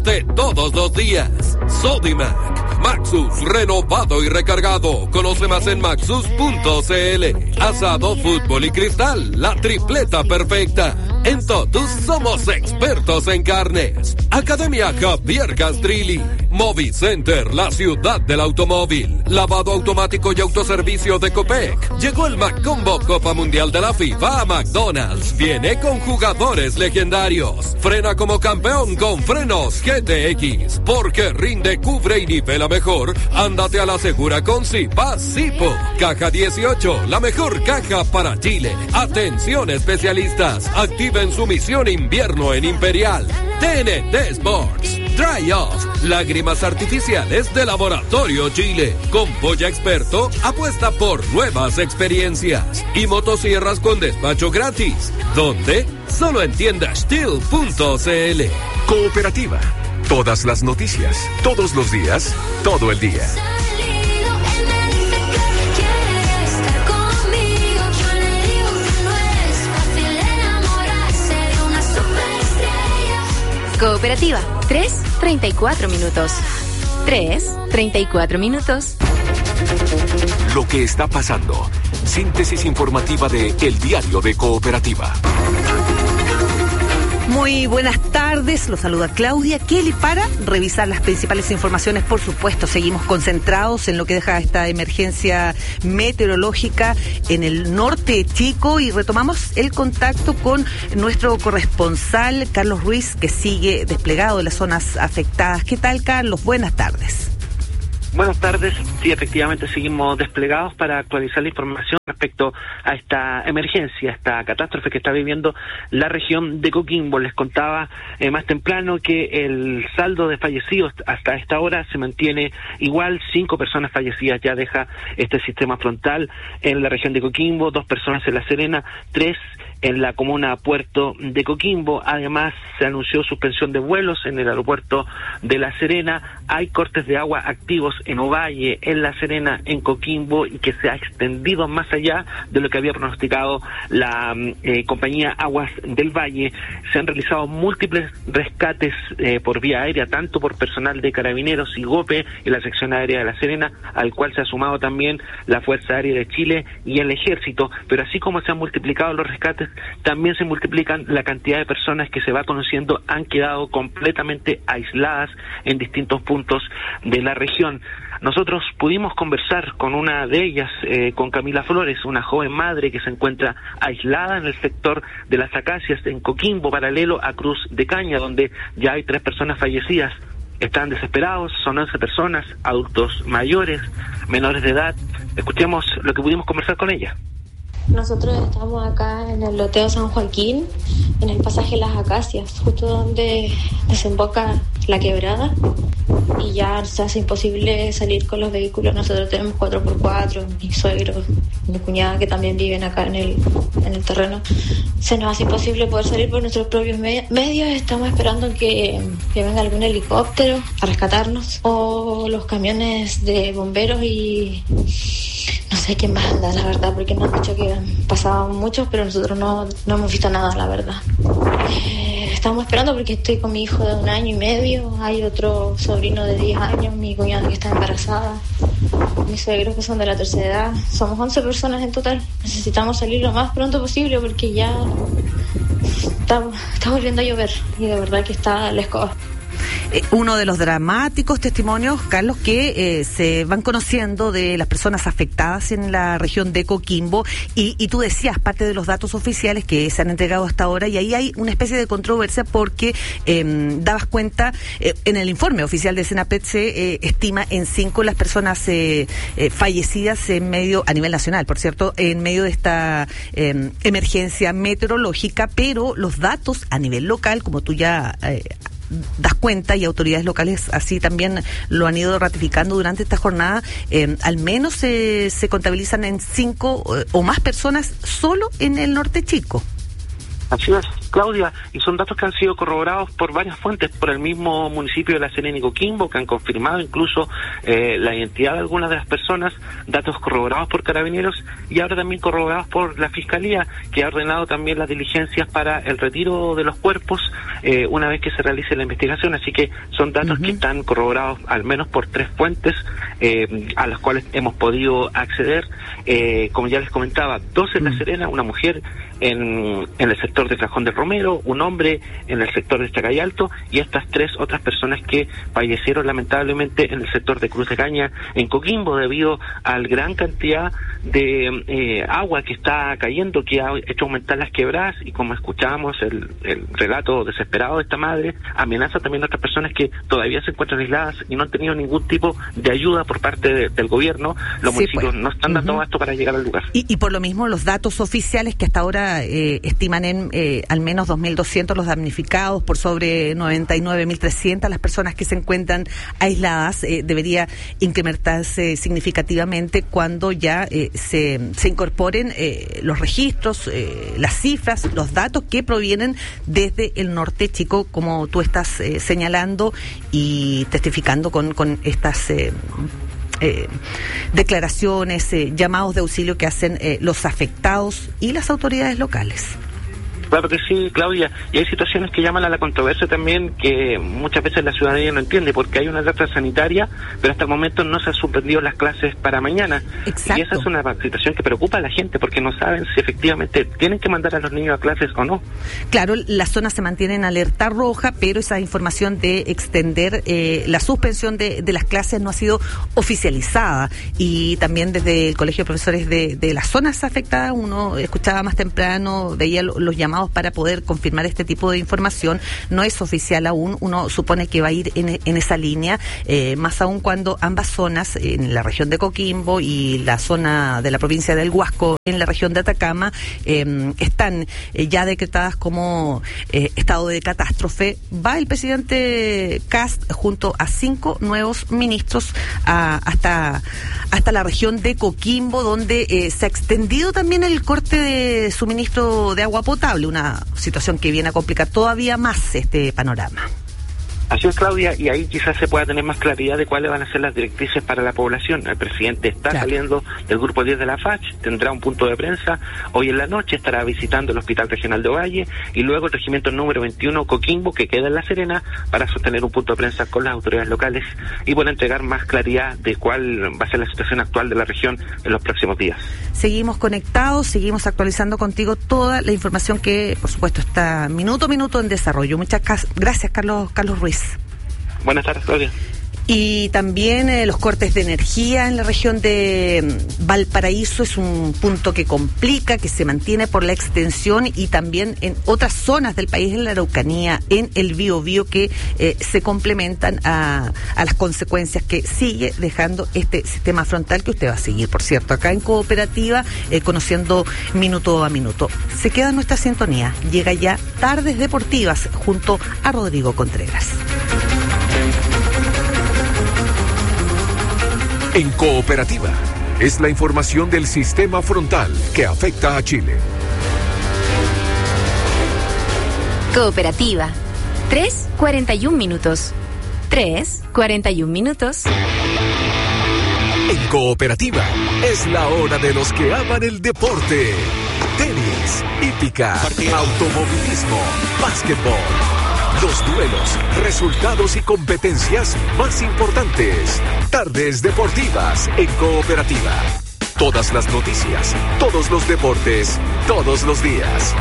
de todos los días. Sodimac. Maxus renovado y recargado. Conoce más en maxus.cl. Asado, fútbol y cristal. La tripleta perfecta. En Totus somos expertos en carnes. Academia Javier Castrilli. Movicenter, la ciudad del automóvil. Lavado automático y autoservicio de Copec. Llegó el McCombo Copa Mundial de la FIFA a McDonald's. Viene con jugadores legendarios. Frena como campeón con frenos GTX. Porque rinde, cubre y nivela mejor. Ándate a la segura con Sipo. Caja 18, la mejor caja para Chile. Atención especialistas. Activen su misión invierno en Imperial. TNT Sports. Dry Off, lágrimas artificiales de Laboratorio Chile. Con Polla Experto, apuesta por nuevas experiencias. Y motosierras con despacho gratis. ¿Dónde? Solo en tiendastil.cl. Cooperativa. Todas las noticias, todos los días, todo el día. Cooperativa, 3:34 minutos. 3:34 minutos. Lo que está pasando. Síntesis informativa de El Diario de Cooperativa. Muy buenas tardes, los saluda Claudia Kelly para revisar las principales informaciones. Por supuesto, seguimos concentrados en lo que deja esta emergencia meteorológica en el norte chico y retomamos el contacto con nuestro corresponsal Carlos Ruiz, que sigue desplegado en las zonas afectadas. ¿Qué tal, Carlos? Buenas tardes. Buenas tardes. Sí, efectivamente seguimos desplegados para actualizar la información respecto a esta emergencia, esta catástrofe que está viviendo la región de Coquimbo. Les contaba más temprano que el saldo de fallecidos hasta esta hora se mantiene igual. 5 personas fallecidas ya deja este sistema frontal en la región de Coquimbo, 2 personas en La Serena, 3 en la comuna Puerto de Coquimbo. Además, se anunció suspensión de vuelos en el aeropuerto de La Serena. Hay cortes de agua activos en Ovalle, en La Serena, en Coquimbo, y que se ha extendido más allá de lo que había pronosticado la compañía Aguas del Valle. Se han realizado múltiples rescates por vía aérea, tanto por personal de Carabineros y GOPE y la sección aérea de La Serena, al cual se ha sumado también la Fuerza Aérea de Chile y el Ejército. Pero así como se han multiplicado los rescates, también se multiplican la cantidad de personas que se va conociendo han quedado completamente aisladas en distintos puntos de la región. Nosotros pudimos conversar con una de ellas, con Camila Flores, una joven madre que se encuentra aislada en el sector de las Acacias, en Coquimbo, paralelo a Cruz de Caña, donde ya hay 3 personas fallecidas. Están desesperados, son 11 personas, adultos mayores, menores de edad. Escuchemos lo que pudimos conversar con ella. Nosotros estamos acá en el loteo San Joaquín, en el pasaje Las Acacias, justo donde desemboca la quebrada, y ya se hace imposible salir con los vehículos. Nosotros tenemos 4x4, mi suegro, mi cuñada que también viven acá en el terreno. Se nos hace imposible poder salir por nuestros propios medios. Estamos esperando que venga algún helicóptero a rescatarnos, o los camiones de bomberos, y no sé quién más anda, la verdad, porque nos han dicho que han pasado muchos, pero nosotros no hemos visto nada, la verdad. Estamos esperando porque estoy con mi hijo de 1 año y medio, hay otro sobrino de 10 años, mi cuñada que está embarazada, mis suegros que son de la tercera edad. Somos 11 personas en total. Necesitamos salir lo más pronto posible porque ya está volviendo a llover y de verdad que está la escoba. Uno de los dramáticos testimonios, Carlos, que se van conociendo de las personas afectadas en la región de Coquimbo, y tú decías parte de los datos oficiales que se han entregado hasta ahora, y ahí hay una especie de controversia porque dabas cuenta, en el informe oficial de Senapred se estima en 5 las personas fallecidas en medio, a nivel nacional, por cierto, en medio de esta emergencia meteorológica, pero los datos a nivel local, como tú ya das cuenta, y autoridades locales así también lo han ido ratificando durante esta jornada, al menos se contabilizan en 5 o más personas solo en el norte chico. Así es, Claudia, y son datos que han sido corroborados por varias fuentes, por el mismo municipio de La Serena y Coquimbo, que han confirmado incluso la identidad de algunas de las personas, datos corroborados por Carabineros y ahora también corroborados por la Fiscalía, que ha ordenado también las diligencias para el retiro de los cuerpos una vez que se realice la investigación. Así que son datos que están corroborados al menos por 3 fuentes a las cuales hemos podido acceder. Como ya les comentaba, 2 en La Serena, una mujer en el sector de Cajón del Romero, un hombre en el sector de Chacay Alto y estas 3 otras personas que fallecieron lamentablemente en el sector de Cruz de Caña en Coquimbo debido a la gran cantidad de agua que está cayendo, que ha hecho aumentar las quebradas, y como escuchábamos el relato desesperado de esta madre, amenaza también a otras personas que todavía se encuentran aisladas y no han tenido ningún tipo de ayuda por parte del gobierno. Los municipios no están dando esto para llegar al lugar. Y por lo mismo los datos oficiales que hasta ahora estiman en al menos 2.200 los damnificados, por sobre 99.300 las personas que se encuentran aisladas, debería incrementarse significativamente cuando ya se incorporen los registros, las cifras, los datos que provienen desde el norte chico, como tú estás señalando y testificando con estas declaraciones, llamados de auxilio que hacen los afectados y las autoridades locales. Claro que sí, Claudia, y hay situaciones que llaman a la controversia también, que muchas veces la ciudadanía no entiende, porque hay una alerta sanitaria, pero hasta el momento no se han suspendido las clases para mañana. Exacto. Y esa es una situación que preocupa a la gente, porque no saben si efectivamente tienen que mandar a los niños a clases o no. Claro, la zona se mantiene en alerta roja, pero esa información de extender la suspensión de las clases no ha sido oficializada, y también desde el Colegio de Profesores de las zonas afectadas, uno escuchaba más temprano, veía los llamados para poder confirmar este tipo de información. No es oficial aún, uno supone que va a ir en esa línea, más aún cuando ambas zonas, en la región de Coquimbo y la zona de la provincia del Huasco, en la región de Atacama, están ya decretadas como estado de catástrofe. Va el presidente Kast junto a 5 nuevos ministros hasta la región de Coquimbo, donde se ha extendido también el corte de suministro de agua potable, una situación que viene a complicar todavía más este panorama. Así es, Claudia, y ahí quizás se pueda tener más claridad de cuáles van a ser las directrices para la población. El presidente está saliendo del grupo 10 de la FACH, tendrá un punto de prensa hoy en la noche, estará visitando el Hospital Regional de Ovalle y luego el regimiento número 21 Coquimbo, que queda en La Serena, para sostener un punto de prensa con las autoridades locales y para entregar más claridad de cuál va a ser la situación actual de la región en los próximos días. Seguimos conectados, seguimos actualizando contigo toda la información que, por supuesto, está minuto a minuto en desarrollo. Muchas gracias, Carlos Ruiz. Buenas tardes, Claudia. Y también los cortes de energía en la región de Valparaíso es un punto que complica, que se mantiene por la extensión, y también en otras zonas del país, en la Araucanía, en el Biobío, que se complementan a las consecuencias que sigue dejando este sistema frontal, que usted va a seguir, por cierto, acá en Cooperativa, conociendo minuto a minuto. Se queda en nuestra sintonía. Llega ya Tardes Deportivas junto a Rodrigo Contreras. En Cooperativa es la información del sistema frontal que afecta a Chile. Cooperativa. 3:41 minutos. 3:41 minutos. En Cooperativa es la hora de los que aman el deporte. Tenis, hípica, automovilismo, básquetbol. Los duelos, resultados y competencias más importantes. Tardes Deportivas en Cooperativa. Todas las noticias, todos los deportes, todos los días.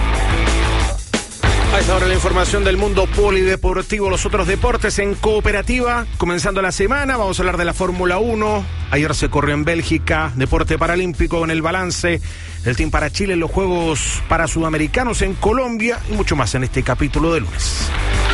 A esta hora la información del mundo polideportivo, los otros deportes en Cooperativa. Comenzando la semana, vamos a hablar de la Fórmula 1. Ayer se corrió en Bélgica, deporte paralímpico con el balance del Team para Chile en los Juegos para Sudamericanos en Colombia y mucho más en este capítulo de lunes.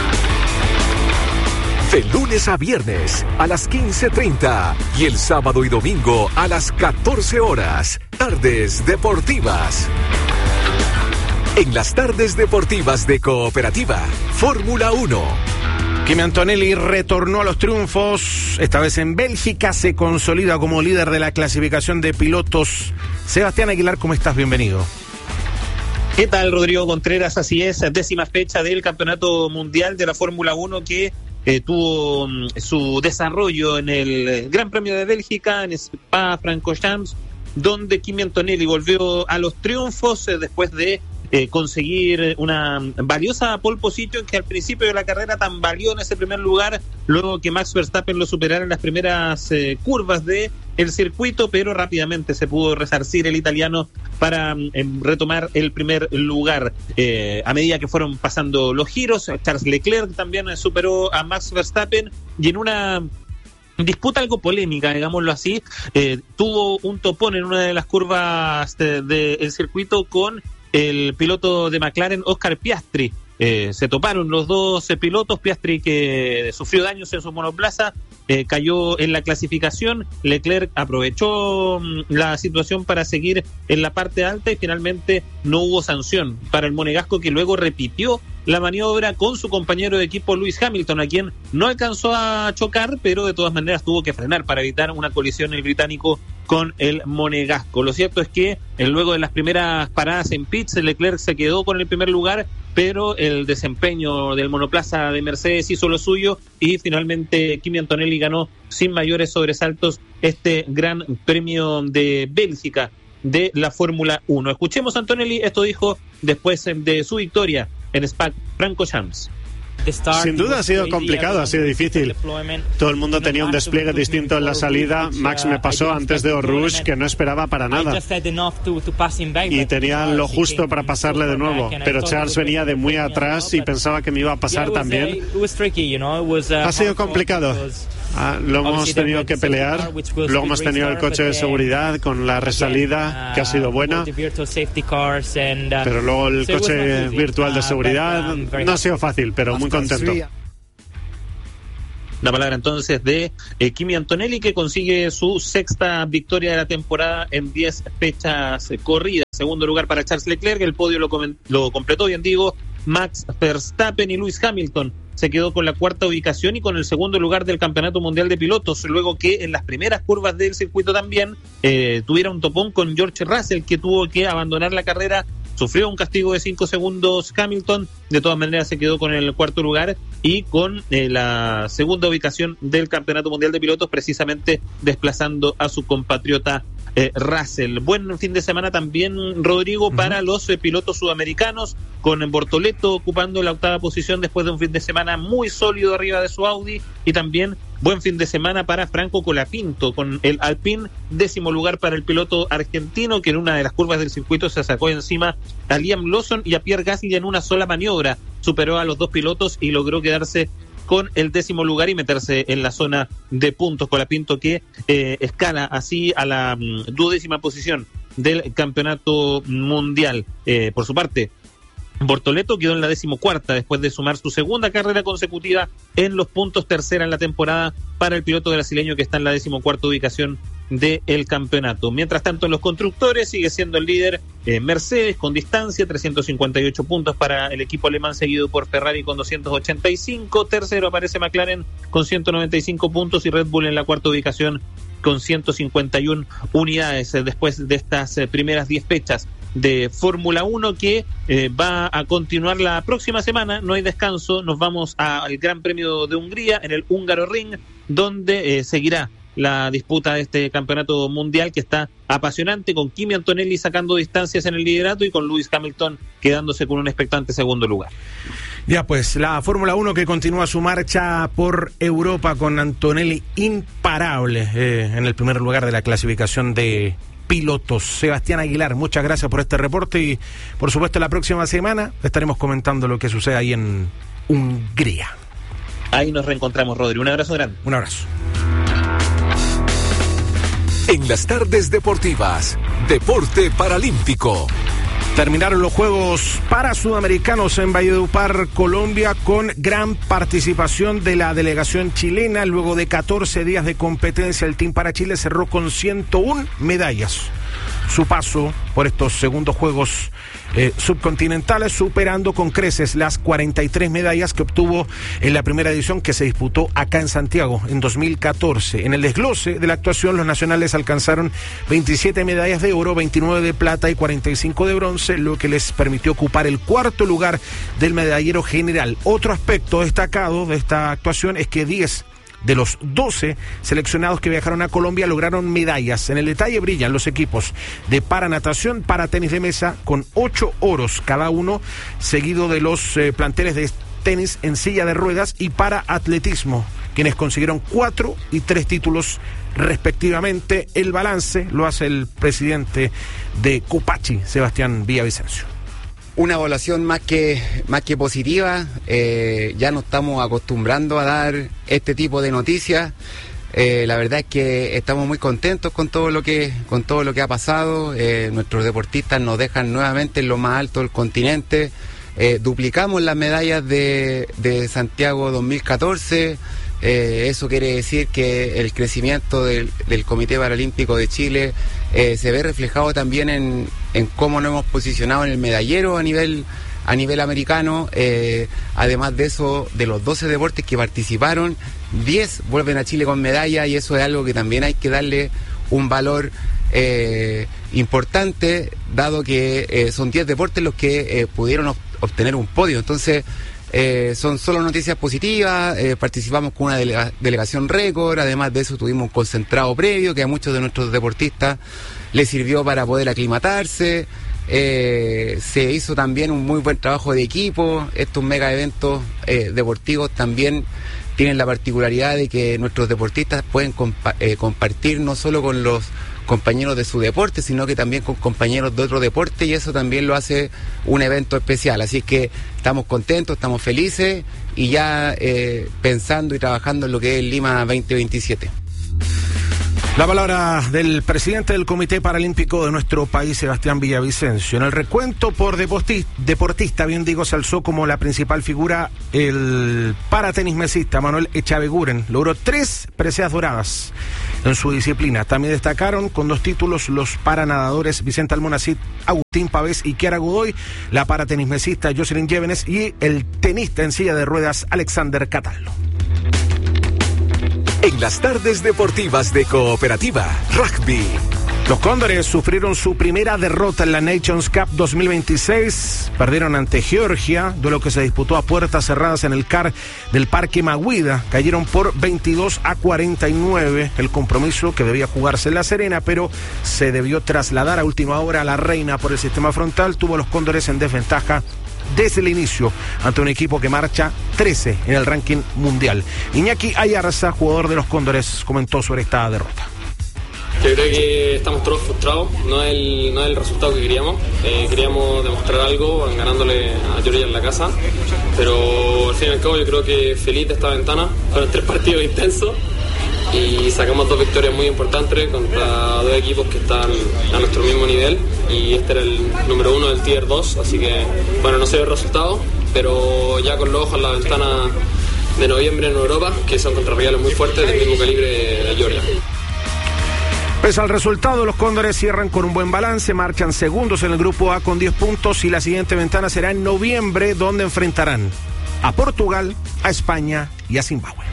De lunes a viernes a las 15:30 y el sábado y domingo a las 14 horas. Tardes Deportivas. En las Tardes Deportivas de Cooperativa, Fórmula 1. Kimi Antonelli retornó a los triunfos, esta vez en Bélgica, se consolida como líder de la clasificación de pilotos. Sebastián Aguilar, ¿cómo estás? Bienvenido. ¿Qué tal, Rodrigo Contreras? Así es, 10ª fecha del Campeonato Mundial de la Fórmula 1 que tuvo su desarrollo en el Gran Premio de Bélgica, en Spa-Francorchamps, donde Kimi Antonelli volvió a los triunfos después de conseguir una valiosa pole position que al principio de la carrera tambaleó en ese primer lugar, luego que Max Verstappen lo superara en las primeras curvas de el circuito, pero rápidamente se pudo resarcir el italiano para retomar el primer lugar. A medida que fueron pasando los giros, Charles Leclerc también superó a Max Verstappen y en una disputa algo polémica, digámoslo así, tuvo un topón en una de las curvas del circuito con el piloto de McLaren, Oscar Piastri. Se toparon los dos pilotos. Piastri, que sufrió daños en su monoplaza, cayó en la clasificación. Leclerc aprovechó la situación para seguir en la parte alta y finalmente no hubo sanción para el monegasco, que luego repitió la maniobra con su compañero de equipo Lewis Hamilton, a quien no alcanzó a chocar, pero de todas maneras tuvo que frenar para evitar una colisión el británico con el monegasco. Lo cierto es que luego de las primeras paradas en pits, Leclerc se quedó con el primer lugar, pero el desempeño del monoplaza de Mercedes hizo lo suyo y finalmente Kimi Antonelli ganó sin mayores sobresaltos este Gran Premio de Bélgica de la Fórmula 1. Escuchemos a Antonelli, esto dijo después de su victoria en Spa-Francorchamps. Sin duda ha sido complicado, ha sido difícil. Todo el mundo tenía un despliegue distinto en la salida. Max me pasó antes de Eau Rouge, que no esperaba para nada. Y tenía lo justo para pasarle de nuevo. Pero Charles venía de muy atrás y pensaba que me iba a pasar también. Ha sido complicado. Lo hemos tenido que pelear. Luego hemos tenido el coche de seguridad con la resalida, que ha sido buena. Pero luego el coche virtual de seguridad no ha sido fácil, pero muy contento. La palabra entonces de Kimi Antonelli, que consigue su 6ª victoria de la temporada en 10 fechas corridas. Segundo lugar para Charles Leclerc, el podio lo completó, bien digo, Max Verstappen, y Lewis Hamilton se quedó con la 4ª ubicación y con el segundo lugar del Campeonato Mundial de Pilotos, luego que en las primeras curvas del circuito también tuviera un topón con George Russell, que tuvo que abandonar la carrera. Sufrió un castigo de 5 segundos Hamilton, de todas maneras se quedó con el 4º lugar y con la 2ª ubicación del Campeonato Mundial de Pilotos, precisamente desplazando a su compatriota Russell. Buen fin de semana también, Rodrigo, para los pilotos sudamericanos, con Bortoleto ocupando la 8ª posición después de un fin de semana muy sólido arriba de su Audi, y también buen fin de semana para Franco Colapinto con el Alpine, 10º lugar para el piloto argentino, que en una de las curvas del circuito se sacó encima a Liam Lawson y a Pierre Gasly en una sola maniobra, superó a los dos pilotos y logró quedarse con el 10º lugar y meterse en la zona de puntos. Colapinto, que escala así a la 12ª posición del campeonato mundial. Por su parte, Bortoleto quedó en la 14ª después de sumar su 2ª carrera consecutiva en los puntos, 3ª en la temporada para el piloto brasileño, que está en la 14ª ubicación del campeonato. Mientras tanto, en los constructores sigue siendo el líder Mercedes con distancia, 358 puntos para el equipo alemán, seguido por Ferrari con 285. Tercero aparece McLaren con 195 puntos y Red Bull en la 4ª ubicación con 151 unidades después de estas primeras 10 fechas de Fórmula 1, que va a continuar la próxima semana. No hay descanso, nos vamos al Gran Premio de Hungría en el Húngaro Ring, donde seguirá la disputa de este campeonato mundial, que está apasionante, con Kimi Antonelli sacando distancias en el liderato y con Lewis Hamilton quedándose con un expectante 2º lugar. Ya pues, la Fórmula 1 que continúa su marcha por Europa con Antonelli imparable en el primer lugar de la clasificación de pilotos. Sebastián Aguilar, muchas gracias por este reporte y por supuesto la próxima semana estaremos comentando lo que sucede ahí en Hungría. Ahí nos reencontramos, Rodri. Un abrazo grande. Un abrazo. En las tardes deportivas, Deporte Paralímpico. Terminaron los Juegos Parasudamericanos en Valledupar, Colombia, con gran participación de la delegación chilena. Luego de 14 días de competencia, el Team para Chile cerró con 101 medallas. su paso por estos segundos Juegos subcontinentales, superando con creces las 43 medallas que obtuvo en la primera edición que se disputó acá en Santiago en 2014. En el desglose de la actuación, los nacionales alcanzaron 27 medallas de oro, 29 de plata y 45 de bronce, lo que les permitió ocupar el cuarto lugar del medallero general. Otro aspecto destacado de esta actuación es que 10 de los 12 seleccionados que viajaron a Colombia lograron medallas. En el detalle brillan los equipos de paranatación, para tenis de mesa, con 8 oros cada uno, seguido de los planteles de tenis en silla de ruedas y para atletismo, quienes consiguieron 4 y 3 títulos respectivamente. El balance lo hace el presidente de Cupachi, Sebastián Villavicencio. Una evaluación más que positiva. Ya nos estamos acostumbrando a dar este tipo de noticias. La verdad es que estamos muy contentos con todo lo que ha pasado. Nuestros deportistas nos dejan nuevamente en lo más alto del continente. Duplicamos las medallas de Santiago 2014. Eso quiere decir que el crecimiento del Comité Paralímpico de Chile se ve reflejado también en cómo nos hemos posicionado en el medallero a nivel americano. Además de eso, de los 12 deportes que participaron, 10 vuelven a Chile con medalla, y eso es algo que también hay que darle un valor importante, dado que son 10 deportes los que pudieron obtener un podio. Entonces, son solo noticias positivas. Participamos con una delegación récord. Además de eso, tuvimos un concentrado previo que a muchos de nuestros deportistas les sirvió para poder aclimatarse. Se hizo también un muy buen trabajo de equipo. Estos mega eventos deportivos también tienen la particularidad de que nuestros deportistas pueden compartir no solo con los compañeros de su deporte, sino que también con compañeros de otro deporte, y eso también lo hace un evento especial. Así que estamos contentos, estamos felices, y ya pensando y trabajando en lo que es Lima 2027. La palabra del presidente del Comité Paralímpico de nuestro país, Sebastián Villavicencio. En el recuento por deportista, se alzó como la principal figura el paratenismesista Manuel Echaveguren. Logró 3 preseas doradas en su disciplina. También destacaron con 2 títulos los paranadadores Vicente Almonacid, Agustín Pavés y Kiara Godoy, la paratenismesista Jocelyn Llévenes y el tenista en silla de ruedas Alexander Cataldo. En las tardes deportivas de Cooperativa, rugby. Los Cóndores sufrieron su primera derrota en la Nations Cup 2026. Perdieron ante Georgia, duelo que se disputó a puertas cerradas en el CAR del Parque Maguida. Cayeron por 22-49. El compromiso que debía jugarse en La Serena, pero se debió trasladar a última hora a La Reina por el sistema frontal. Tuvo a los Cóndores en desventaja desde el inicio ante un equipo que marcha 13 en el ranking mundial. Iñaki Ayarza, jugador de los Cóndores, comentó sobre esta derrota. Yo creo que estamos todos frustrados, no es el resultado que queríamos. Queríamos demostrar algo ganándole a Georgia en la casa, pero al fin y al cabo yo creo que feliz de esta ventana. Fueron 3 partidos intensos y sacamos 2 victorias muy importantes contra 2 equipos que están a nuestro mismo nivel, y este era el número 1 del Tier 2, así que bueno, no se ve el resultado, pero ya con los ojos en la ventana de noviembre en Europa, que son contra rivales muy fuertes del mismo calibre de Georgia. Pese al resultado, los Cóndores cierran con un buen balance, marchan segundos en el grupo A con 10 puntos, y la siguiente ventana será en noviembre, donde enfrentarán a Portugal, a España y a Zimbabue.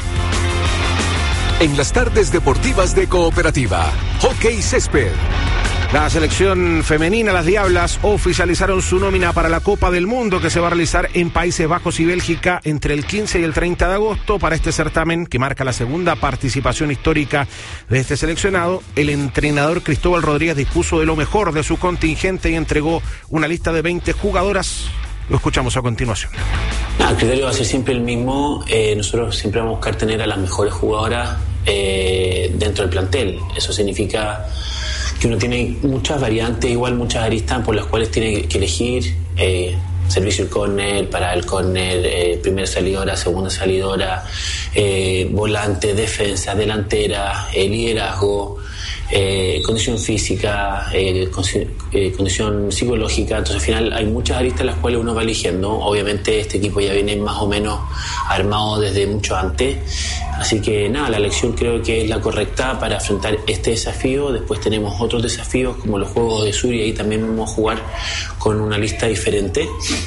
En las tardes deportivas de Cooperativa, hockey césped. La selección femenina, las Diablas, oficializaron su nómina para la Copa del Mundo, que se va a realizar en Países Bajos y Bélgica entre el 15 y el 30 de agosto. Para este certamen, que marca la segunda participación histórica de este seleccionado, el entrenador Cristóbal Rodríguez dispuso de lo mejor de su contingente y entregó una lista de 20 jugadoras. Lo escuchamos a continuación. El criterio va a ser siempre el mismo. Nosotros siempre vamos a buscar tener a las mejores jugadoras dentro del plantel. Eso significa que uno tiene muchas variantes, igual muchas aristas por las cuales tiene que elegir. Servicio al córner, para el córner, primera salidora, segunda salidora, volante, defensa, delantera, liderazgo, condición física, condición psicológica. Entonces al final hay muchas aristas en las cuales uno va eligiendo. Obviamente este equipo ya viene más o menos armado desde mucho antes, Así que nada, la elección creo que es la correcta para afrontar este desafío. Después tenemos otros desafíos como los Juegos de Sur y ahí también vamos a jugar con una lista diferente.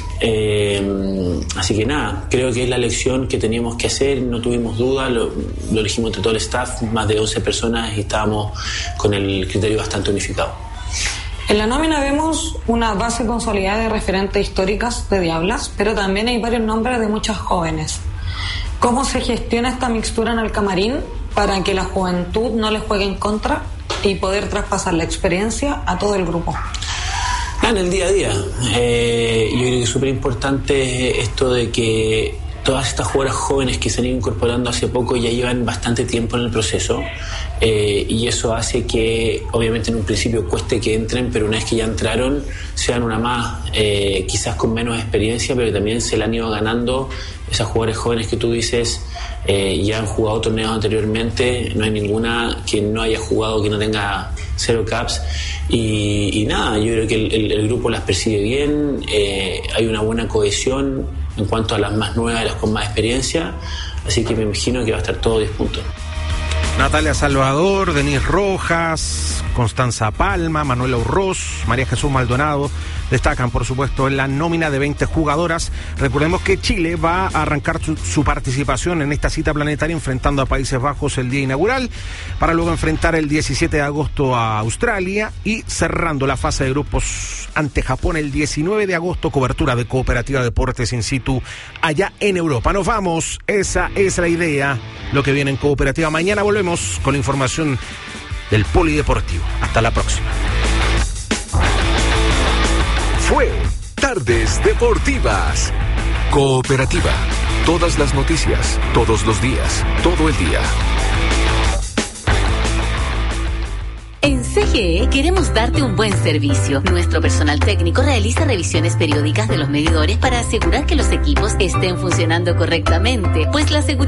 Así que nada, creo que es la elección que teníamos que hacer, no tuvimos duda, lo elegimos entre todo el staff, más de 11 personas y estábamos con el criterio bastante unificado. En la nómina vemos una base consolidada de referentes históricas de Diablas, pero también hay varios nombres de muchas jóvenes. ¿Cómo se gestiona esta mixtura en el camarín para que la juventud no les juegue en contra y poder traspasar la experiencia a todo el grupo? En el día a día. Yo creo que es súper importante esto de que todas estas jugadoras jóvenes que se han ido incorporando hace poco ya llevan bastante tiempo en el proceso, y eso hace que obviamente en un principio cueste que entren, pero una vez que ya entraron sean una más, quizás con menos experiencia, pero también se la han ido ganando. Esas jugadoras jóvenes que tú dices ya han jugado torneos anteriormente, no hay ninguna que no haya jugado que no tenga 0 caps, y nada, yo creo que el grupo las percibe bien, hay una buena cohesión en cuanto a las más nuevas y las con más experiencia, así que me imagino que va a estar todo 10 puntos. Natalia Salvador, Denise Rojas, Constanza Palma, Manuela Urroz, María Jesús Maldonado destacan, por supuesto, en la nómina de 20 jugadoras. Recordemos que Chile va a arrancar su participación en esta cita planetaria enfrentando a Países Bajos el día inaugural, para luego enfrentar el 17 de agosto a Australia y cerrando la fase de grupos ante Japón el 19 de agosto, cobertura de Cooperativa Deportes in situ allá en Europa. Nos vamos, esa es la idea, lo que viene en Cooperativa. Mañana volvemos con la información del Polideportivo. Hasta la próxima. Fue Tardes Deportivas. Cooperativa. Todas las noticias, todos los días, todo el día. En CGE queremos darte un buen servicio. Nuestro personal técnico realiza revisiones periódicas de los medidores para asegurar que los equipos estén funcionando correctamente, pues la seguridad